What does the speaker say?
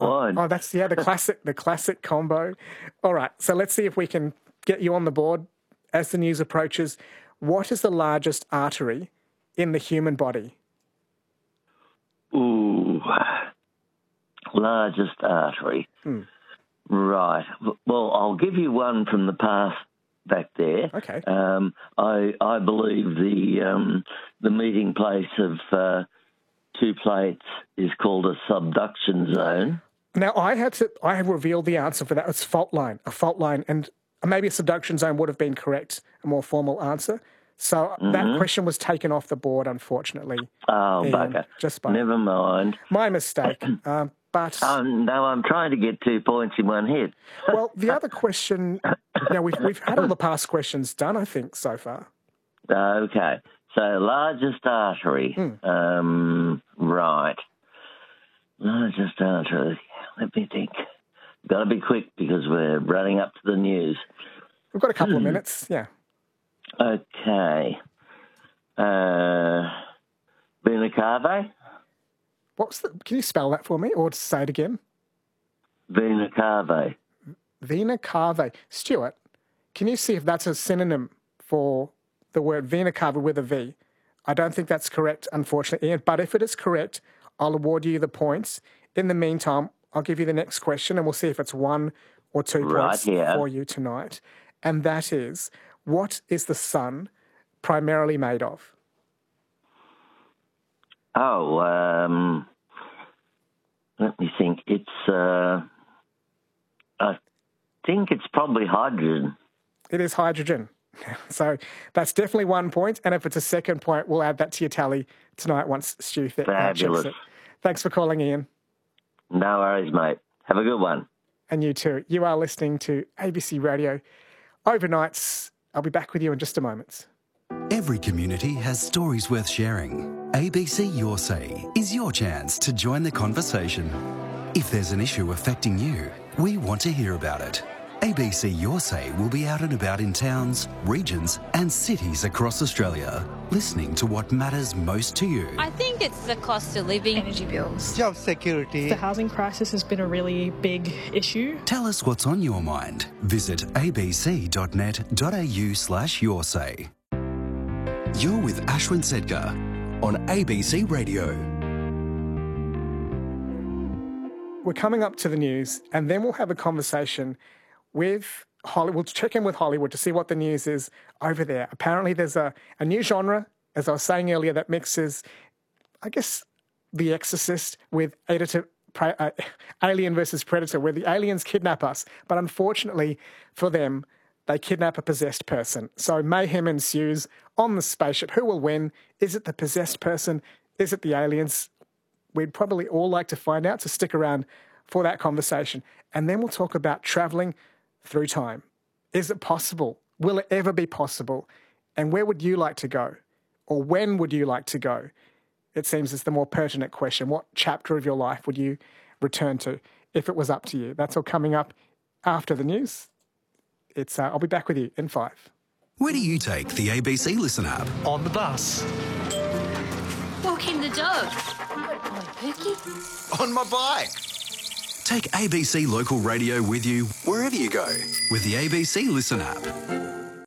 wine. Oh, that's the classic combo. All right, so let's see if we can get you on the board as the news approaches. What is the largest artery in the human body? Ooh, largest artery. Right. Well, I'll give you one from the past back there. Okay. I believe the meeting place of two plates is called a subduction zone. Now, I have revealed the answer for that. It's fault line, a fault line, and maybe a subduction zone would have been correct, a more formal answer. So that question was taken off the board, unfortunately. Oh, Ian, bugger. Never mind. My mistake. But no, I'm trying to get 2 points in one hit. Well, the other question, we've had all the past questions done, I think, so far. Okay. So largest artery. Right. Largest artery. Let me think. Got to be quick because we're running up to the news. We've got a couple of minutes, yeah. Okay. Vena cava? Can you spell that for me or say it again? Vena cava. Vena cava. Stuart, can you see if that's a synonym for the word vena cava with a V? I don't think that's correct, unfortunately, Ian, but if it is correct, I'll award you the points. In the meantime, I'll give you the next question and we'll see if it's 1 or 2 points for you tonight. And that is, what is the sun primarily made of? Oh, let me think. I think it's probably hydrogen. It is hydrogen. So that's definitely 1 point. And if it's a second point, we'll add that to your tally tonight once Stu checks it. Thanks for calling, Ian. No worries, mate. Have a good one. And you too. You are listening to ABC Radio Overnights. I'll be back with you in just a moment. Every community has stories worth sharing. ABC Your Say is your chance to join the conversation. If there's an issue affecting you, we want to hear about it. ABC Your Say will be out and about in towns, regions and cities across Australia, listening to what matters most to you. I think it's the cost of living. Energy bills. Job security. The housing crisis has been a really big issue. Tell us what's on your mind. Visit abc.net.au/yoursay. You're with Ashwin Sedgar on ABC Radio. We're coming up to the news and then we'll have a conversation with Hollywood. We'll check in with Hollywood to see what the news is over there. Apparently there's a new genre, as I was saying earlier, that mixes, I guess, The Exorcist with Alien versus Predator, where the aliens kidnap us. But unfortunately for them, they kidnap a possessed person. So mayhem ensues on the spaceship. Who will win? Is it the possessed person? Is it the aliens? We'd probably all like to find out, so stick around for that conversation. And then we'll talk about travelling through time. Is it possible? Will it ever be possible? And where would you like to go? Or when would you like to go? It seems it's the more pertinent question. What chapter of your life would you return to if it was up to you? That's all coming up after the news. I'll be back with you in 5. Where do you take the ABC Listen app? On the bus. Walking the dog. On Pookie. On my bike. Take ABC Local Radio with you wherever you go with the ABC Listen app.